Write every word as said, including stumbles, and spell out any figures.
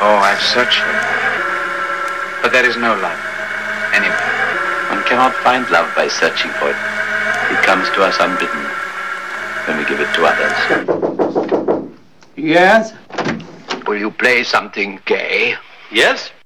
Oh, I've searched for it. But there is no love. Anywhere. One cannot find love by searching for it. It comes to us unbidden when we give it to others. Yes? Will you play something gay? Yes?